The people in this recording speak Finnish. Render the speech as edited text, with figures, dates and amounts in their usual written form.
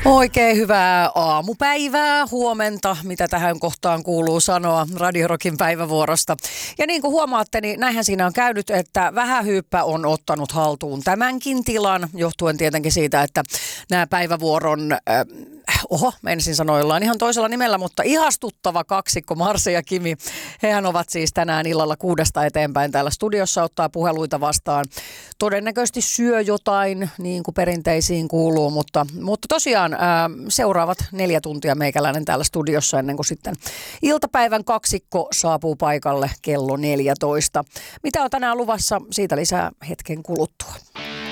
Oikein hyvää aamupäivää, huomenta, mitä tähän kohtaan kuuluu sanoa Radio Rockin päivävuorosta. Ja niin kuin huomaatte, niin näinhän siinä on käynyt, että Vähähyyppä on ottanut haltuun tämänkin tilan, johtuen tietenkin siitä, että nämä päivävuoron... meinasin sanoa jollain ihan toisella nimellä, mutta ihastuttava kaksikko Marse ja Kimi. Hehän ovat siis tänään illalla 6 eteenpäin täällä studiossa, ottaa puheluita vastaan. Todennäköisesti syö jotain, niin kuin perinteisiin kuuluu, mutta tosiaan seuraavat 4 tuntia meikäläinen täällä studiossa ennen kuin sitten iltapäivän kaksikko saapuu paikalle kello 14. Mitä on tänään luvassa? Siitä lisää hetken kuluttua.